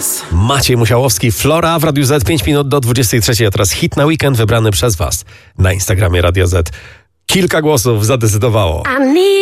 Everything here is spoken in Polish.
Dance. Maciej Musiałowski, Flora w Radiu Z, 5 minut do 23, a teraz hit na weekend wybrany przez Was na Instagramie Radio Z. Kilka głosów zadecydowało.